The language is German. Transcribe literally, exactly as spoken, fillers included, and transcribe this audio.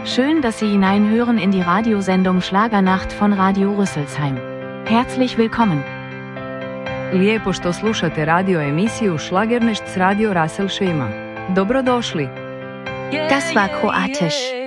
Schön, dass Sie hineinhören in die Radiosendung Schlagernacht von Radio Rüsselsheim. Herzlich willkommen. Lijepo što slušate radio emisiju Schlagernešt s Radio Rasselšema. Dobrodošli. Das war kroatisch.